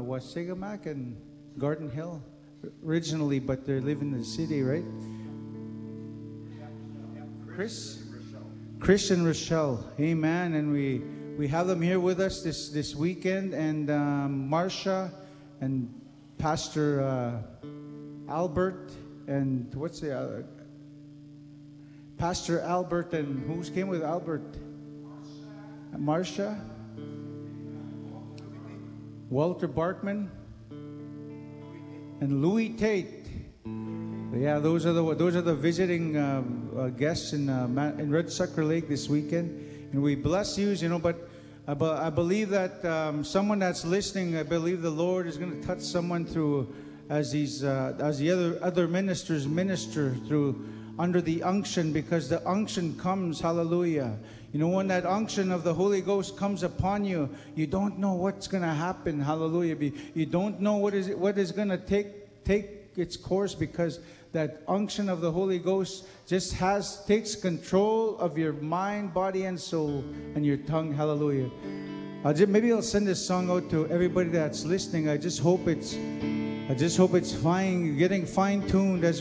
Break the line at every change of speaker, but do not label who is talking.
Wasigamac and Garden Hill originally, but they live in the city, right? Chris and Rochelle, amen. And we have them here with us this weekend, and Marcia and Pastor Albert, and what's the other? Pastor Albert, and who came with Albert? Marcia, Walter Barkman, and Louis Tate. Yeah, those are the visiting guests in Red Sucker Lake this weekend, and we bless you. But I believe that someone that's listening, I believe the Lord is going to touch someone through as the other ministers minister through under the unction, because the unction comes. Hallelujah. When that unction of the Holy Ghost comes upon you, you don't know what's going to happen. Hallelujah. You don't know what is going to take its course, because that unction of the Holy Ghost just takes control of your mind, body, and soul, and your tongue. Hallelujah. Maybe I'll send this song out to everybody that's listening. I just hope it's getting fine-tuned as